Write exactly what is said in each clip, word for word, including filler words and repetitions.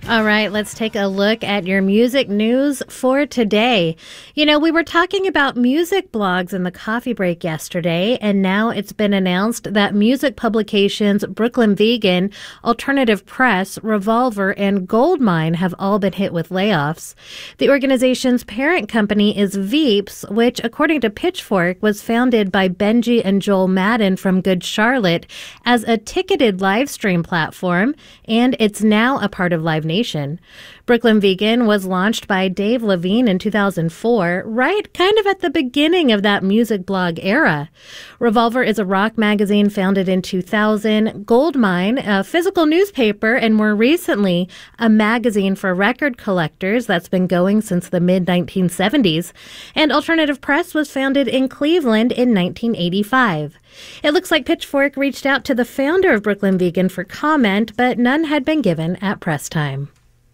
All right, let's take a look at your music news for today. You know, we were talking about music blogs in the coffee break yesterday, and now it's been announced that music publications Brooklyn Vegan, Alternative Press, Revolver, and Goldmine have all been hit with layoffs. The organization's parent company is Veeps, which, according to Pitchfork, was founded by Benji and Joel Madden from Good Charlotte as a ticketed live stream platform, and it's now a part of Live Nation. Brooklyn Vegan was launched by Dave Levine in two thousand four, right kind of at the beginning of that music blog era. Revolver is a rock magazine founded in two thousand, Goldmine, a physical newspaper, and more recently, a magazine for record collectors that's been going since the mid nineteen seventies, and Alternative Press was founded in Cleveland in nineteen eighty-five. It looks like Pitchfork reached out to the founder of Brooklyn Vegan for comment, but none had been given at press time.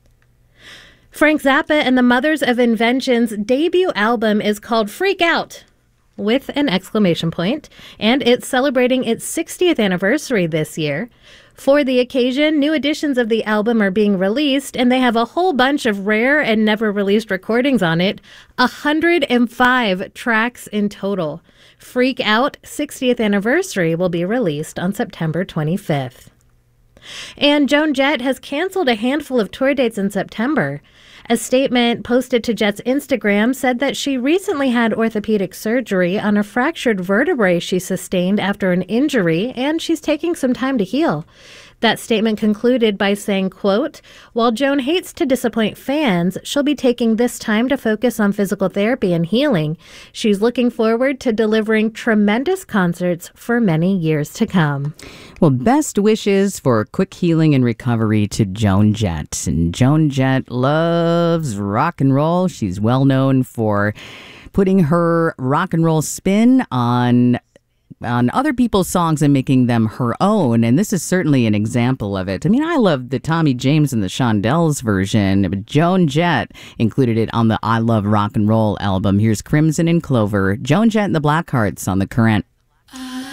Frank Zappa and the Mothers of Invention's debut album is called Freak Out, with an exclamation point, and it's celebrating its sixtieth anniversary this year. For the occasion, new editions of the album are being released, and they have a whole bunch of rare and never-released recordings on it, one hundred five tracks in total. Freak Out sixtieth Anniversary will be released on September twenty-fifth. And Joan Jett has canceled a handful of tour dates in September. A statement posted to Jett's Instagram said that she recently had orthopedic surgery on a fractured vertebrae she sustained after an injury, and she's taking some time to heal. That statement concluded by saying, quote, "While Joan hates to disappoint fans, she'll be taking this time to focus on physical therapy and healing. She's looking forward to delivering tremendous concerts for many years to come." Well, best wishes for quick healing and recovery to Joan Jett. And Joan Jett loves rock and roll. She's well known for putting her rock and roll spin on on other people's songs and making them her own, and this is certainly an example of it. I mean, I love the Tommy James and the Shondells version, but Joan Jett included it on the I Love Rock and Roll album. Here's Crimson and Clover, Joan Jett and the Blackhearts on The Current. I